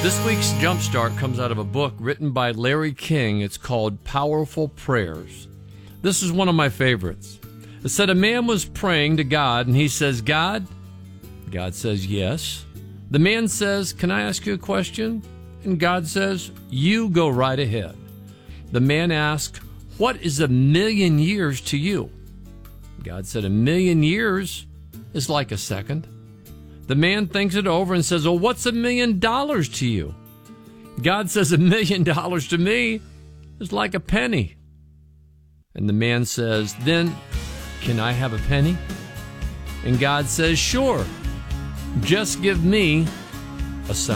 This week's Jumpstart comes out of a book written by Larry King. It's called Powerful Prayers. This is one of my favorites. It said a man was praying to God, and he says, God? God says, yes. The man says, can I ask you a question? And God says, you go right ahead. The man asked, what is 1,000,000 years to you? God said, 1,000,000 years is like a second. The man thinks it over and says, well, what's $1,000,000 to you? God says, $1,000,000 to me is like a penny. And the man says, then can I have a penny? And God says, sure, just give me a second.